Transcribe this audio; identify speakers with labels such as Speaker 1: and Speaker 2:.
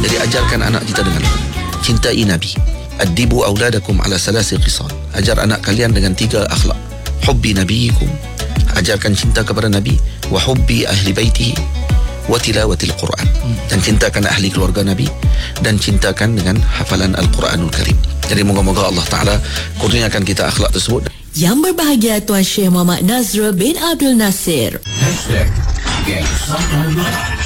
Speaker 1: Jadi ajarkan anak kita dengan cintai Nabi. Addibu auladakum ala salasi qisal. Ajar anak kalian dengan 3 akhlak. Hubbi nabiyikum, ajarkan cinta kepada Nabi. Wa hubbi ahli baitihi wa tilawatil Quran. Dan cintakan ahli keluarga Nabi, dan cintakan dengan hafalan Al-Quranul Karim. Jadi moga-moga Allah Ta'ala kurniakan kita akhlak tersebut.
Speaker 2: Yang berbahagia Tuan Syekh Muhammad Nazrul bin Abdul Nasir.